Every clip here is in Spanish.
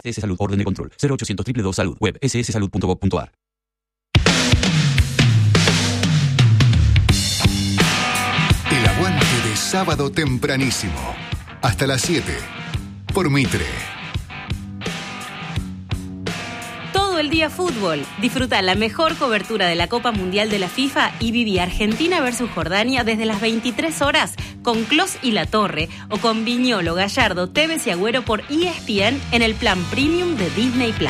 SS Salud, orden de control. 0800 222 Salud, web sssalud.gov.ar. El aguante de sábado tempranísimo. Hasta las 7. Por Mitre. Todo el día fútbol. Disfruta la mejor cobertura de la Copa Mundial de la FIFA y viví Argentina versus Jordania desde las 23 horas con Clos y La Torre o con Viñolo, Gallardo, Tevez y Agüero por ESPN en el plan premium de Disney Plus.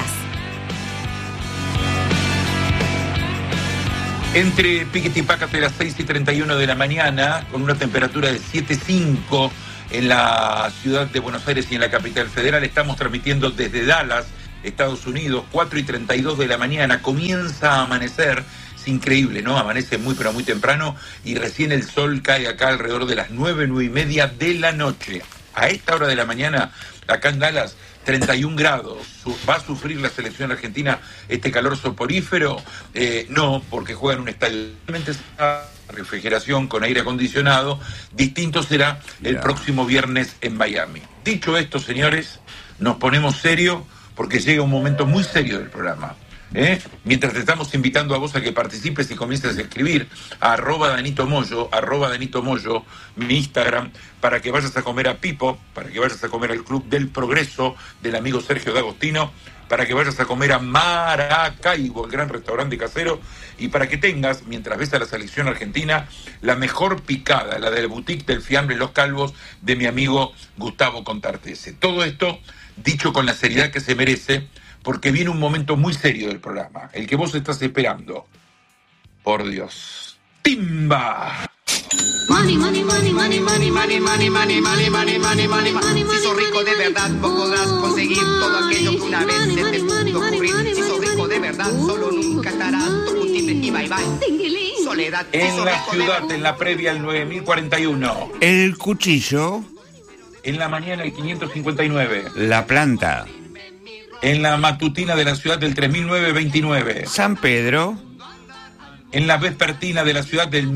Entre Piquete y Pácate, las 6:31 de la mañana, con una temperatura de 7.5 en la ciudad de Buenos Aires y en la capital federal. Estamos transmitiendo desde Dallas, Estados Unidos, 4:32 de la mañana. Comienza a amanecer. Es increíble, ¿no? Amanece muy, pero muy temprano y recién el sol cae acá alrededor de las 9:30 de la noche. A esta hora de la mañana, acá en Dallas, 31 grados. ¿Va a sufrir la selección argentina este calor soporífero? No, porque juega en un estadio refrigeración con aire acondicionado. Distinto será el próximo viernes en Miami. Dicho esto, señores, nos ponemos serio porque llega un momento muy serio del programa. Mientras te estamos invitando a vos a que participes y comiences a escribir a @Danito Moyo, mi Instagram, para que vayas a comer a Pipo, para que vayas a comer al Club del Progreso del amigo Sergio D'Agostino, para que vayas a comer a Maracaibo, el gran restaurante casero, y para que tengas, mientras ves a la selección argentina, la mejor picada, la del boutique del fiambre Los Calvos, de mi amigo Gustavo Contartese. Todo esto dicho con la seriedad que se merece, porque viene un momento muy serio del programa, el que vos estás esperando. Por Dios. ¡Timba! Money, money, money, money, money, money, money, money, money, money, money, money, money. Si sos rico de verdad, vos podrás conseguir todo aquello que una vez se te pudo ocurrir. Si sos rico de verdad, solo nunca estarás discutible y bye bye. Soledad. En la ciudad, en la previa, el 9041. El cuchillo. En la mañana, el 559. La planta. En la matutina de la ciudad, del 3929. San Pedro. En la vespertina de la ciudad, del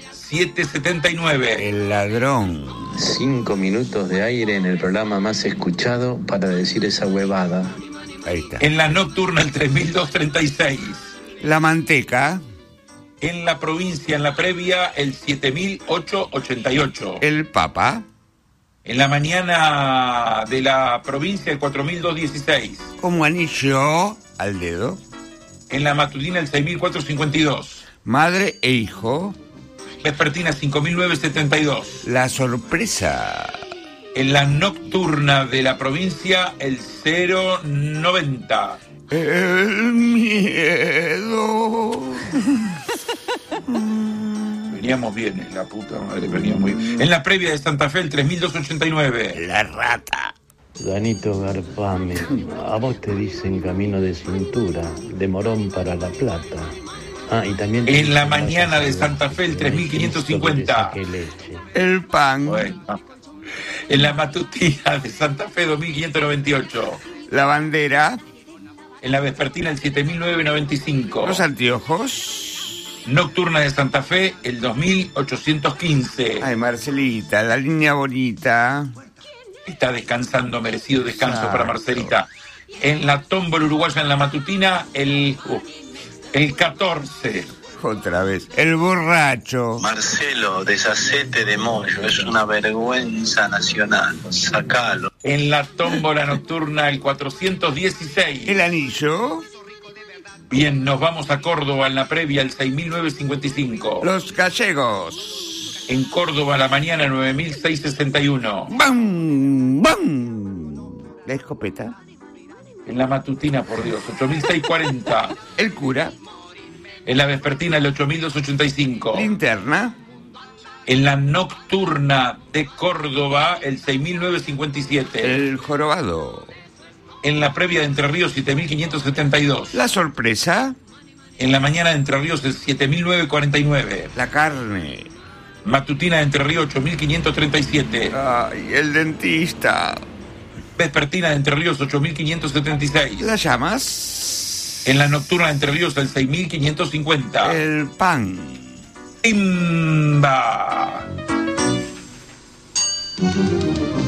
1779. El ladrón. 5 minutos de aire en el programa más escuchado para decir esa huevada. Ahí está. En la nocturna, el 3236. La manteca. En la provincia, en la previa, el 7888. El papa. En la mañana de la provincia, el 4216. Como anillo al dedo. En la matutina, el 6452. Madre e hijo. Vespertina, 5972. La sorpresa. En la nocturna de la provincia, el 090. El miedo. Veníamos bien, la puta madre, veníamos bien. En la previa de Santa Fe, el 3289. La rata. Danito Garpame, a vos te dicen camino de cintura, de Morón para La Plata. Ah, y también en la mañana de Santa Fe, el 3550. El pan. Bueno. En la matutina de Santa Fe, 2598. La bandera. En la vespertina, el 7995. Los anteojos. Nocturna de Santa Fe, el 2815. Ay, Marcelita, la línea bonita. Está descansando, merecido descanso para Marcelita. En la tómbola uruguaya, en la matutina, el 14. Otra vez. El borracho. Marcelo, deshacete de Moyo, es una vergüenza nacional, sacalo. En la tómbola nocturna, el 416. El anillo. Bien, nos vamos a Córdoba en la previa, el 6955. Los gallegos. En Córdoba, la mañana, 9661. ¡Bam! ¡Bam! La escopeta. En la matutina, por Dios, 8640. El cura. En la vespertina, el 8285. Linterna. En la nocturna de Córdoba, el 6957. El jorobado. En la previa de Entre Ríos, 7572. La sorpresa. En la mañana de Entre Ríos, el 7949. La carne. Matutina de Entre Ríos, 8537. Ay, el dentista. Vespertina de Entre Ríos, 8576. Las llamas. En la nocturna de Entre Ríos, el 6550. El pan. ¡Timba!